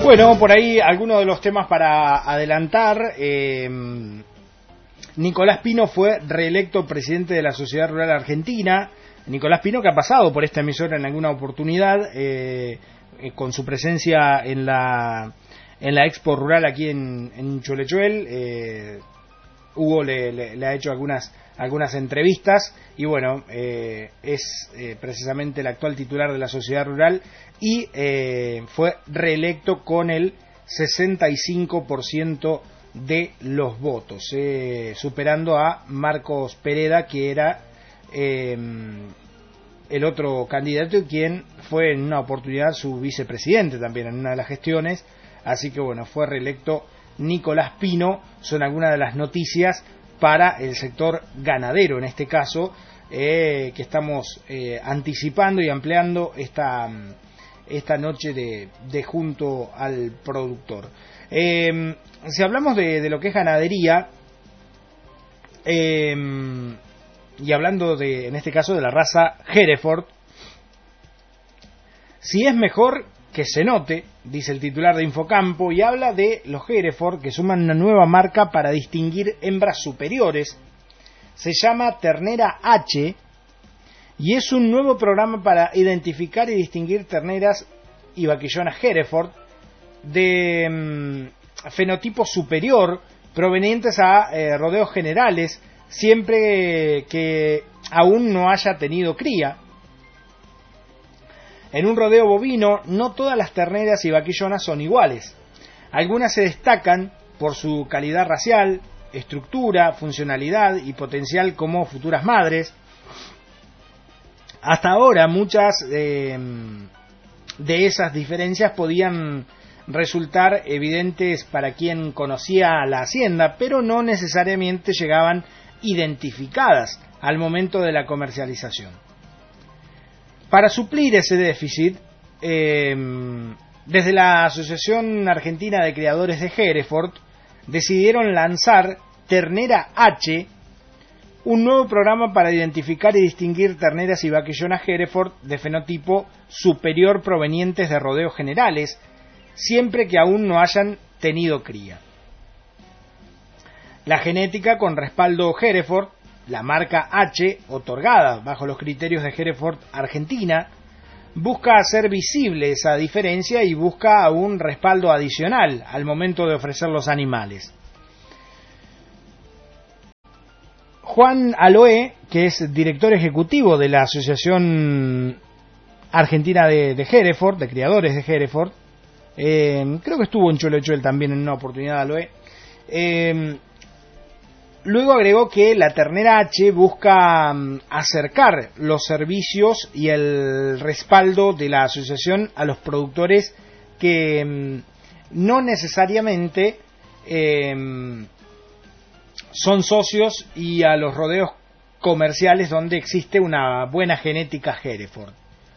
Bueno, por ahí algunos de los temas para adelantar. Nicolás Pino fue reelecto presidente de la Sociedad Rural Argentina. Nicolás Pino, que ha pasado por esta emisora en alguna oportunidad, con su presencia en la Expo Rural aquí en Cholechuel. Hugo le ha hecho algunas entrevistas y bueno, es precisamente el actual titular de la Sociedad Rural y fue reelecto con el 65% de los votos, superando a Marcos Pereda, que era el otro candidato y quien fue en una oportunidad su vicepresidente también en una de las gestiones. Así que bueno, fue reelecto Nicolás Pino. Son algunas de las noticias para el sector ganadero, en este caso, que estamos anticipando y ampliando esta noche de junto al productor. Si hablamos de lo que es ganadería, y hablando en este caso de la raza Hereford, si es mejor que se note, dice el titular de Infocampo, y habla de los Hereford, que suman una nueva marca para distinguir hembras superiores. Se llama Ternera H, y es un nuevo programa para identificar y distinguir terneras y vaquillonas Hereford de fenotipo superior, provenientes a rodeos generales, siempre que aún no haya tenido cría. En un rodeo bovino, no todas las terneras y vaquillonas son iguales. Algunas se destacan por su calidad racial, estructura, funcionalidad y potencial como futuras madres. Hasta ahora, muchas de esas diferencias podían resultar evidentes para quien conocía la hacienda, pero no necesariamente llegaban identificadas al momento de la comercialización. Para suplir ese déficit, desde la Asociación Argentina de Criadores de Hereford decidieron lanzar Ternera H, un nuevo programa para identificar y distinguir terneras y vaquillonas Hereford de fenotipo superior provenientes de rodeos generales, siempre que aún no hayan tenido cría. La genética con respaldo Hereford, la marca H, otorgada bajo los criterios de Hereford Argentina, busca hacer visible esa diferencia y busca un respaldo adicional al momento de ofrecer los animales. Juan Aloe, que es director ejecutivo de la Asociación Argentina de Hereford, de criadores de Hereford, creo que estuvo en Cholechuel también en una oportunidad Aloe, luego agregó que la Ternera H busca acercar los servicios y el respaldo de la asociación a los productores que no necesariamente son socios y a los rodeos comerciales donde existe una buena genética Hereford.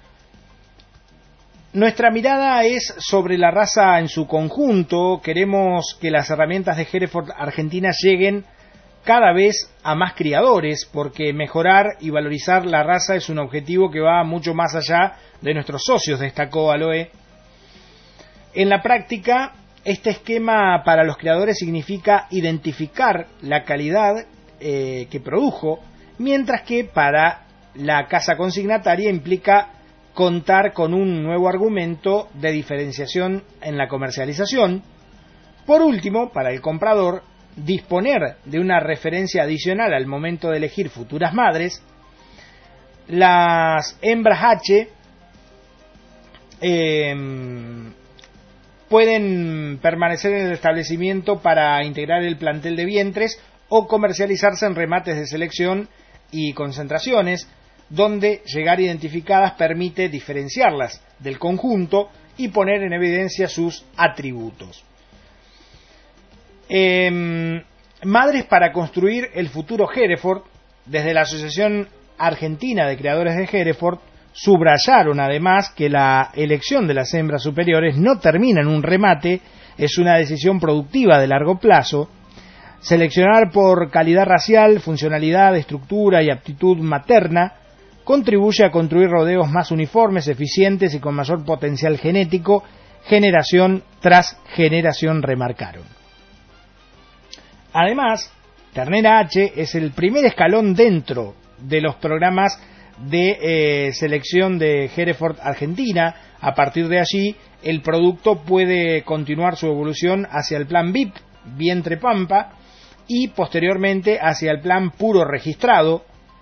Nuestra mirada es sobre la raza en su conjunto. Queremos que las herramientas de Hereford Argentina lleguen cada vez a más criadores, porque mejorar y valorizar la raza es un objetivo que va mucho más allá de nuestros socios, destacó Aloe. En la práctica, este esquema para los criadores significa identificar la calidad que produjo, mientras que para la casa consignataria implica contar con un nuevo argumento de diferenciación en la comercialización. Por último, para el comprador, disponer de una referencia adicional al momento de elegir futuras madres. Las hembras H pueden permanecer en el establecimiento para integrar el plantel de vientres o comercializarse en remates de selección y concentraciones, donde llegar identificadas permite diferenciarlas del conjunto y poner en evidencia sus atributos. Madres para construir el futuro Hereford. Desde la Asociación Argentina de Criadores de Hereford subrayaron además que la elección de las hembras superiores no termina en un remate, es una decisión productiva de largo plazo. Seleccionar por calidad racial, funcionalidad, estructura y aptitud materna contribuye a construir rodeos más uniformes, eficientes y con mayor potencial genético generación tras generación, remarcaron. Además, ternera H es el primer escalón dentro de los programas de selección de Hereford Argentina. A partir de allí, el producto puede continuar su evolución hacia el plan VIP, vientre pampa, y posteriormente hacia el plan puro registrado.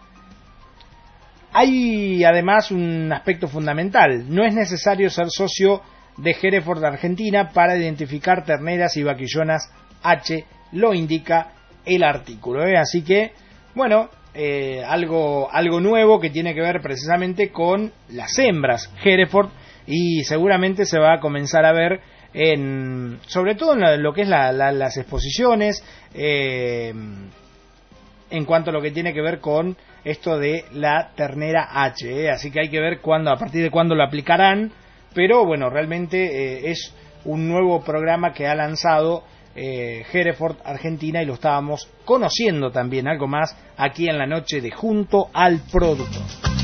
Hay además un aspecto fundamental: no es necesario ser socio de Hereford Argentina para identificar terneras y vaquillonas H, lo indica el artículo, Así que, bueno, algo nuevo que tiene que ver precisamente con las hembras Hereford, y seguramente se va a comenzar a ver sobre todo en lo que es las exposiciones, en cuanto a lo que tiene que ver con esto de la ternera H, Así que hay que ver a partir de cuándo lo aplicarán, pero bueno, realmente es un nuevo programa que ha lanzado Hereford Argentina, y lo estábamos conociendo también algo más aquí en la noche de Junto al Productor.